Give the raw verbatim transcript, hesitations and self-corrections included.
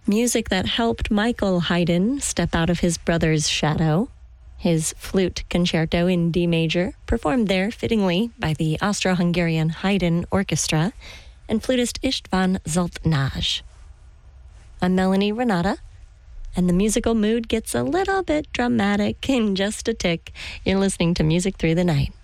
Music that helped Michael Haydn step out of his brother's shadow. His flute concerto in D major, performed there fittingly by the Austro-Hungarian Haydn Orchestra, and flutist István Zoltnás. I'm Melanie Renata, and the musical mood gets a little bit dramatic in just a tick. You're listening to Music Through the Night.